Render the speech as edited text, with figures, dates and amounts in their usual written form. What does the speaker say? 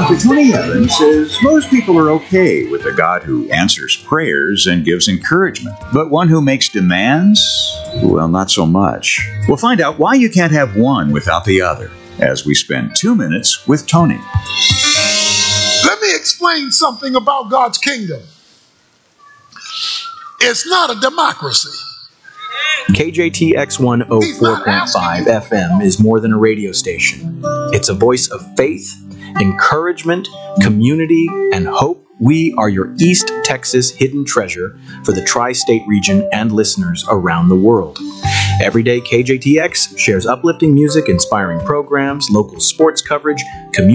Dr. Tony Evans says most people are okay with a God who answers prayers and gives encouragement, but one who makes demands, well, not so much. We'll find out why you can't have one without the other as we spend 2 minutes with Tony. Let me explain something about God's kingdom. It's not a democracy. KJTX 104.5 FM is more than a radio station. It's a voice of faith, encouragement, community, and hope. We are your East Texas hidden treasure for the tri-state region and listeners around the world. Every day, KJTX shares uplifting music, inspiring programs, local sports coverage, community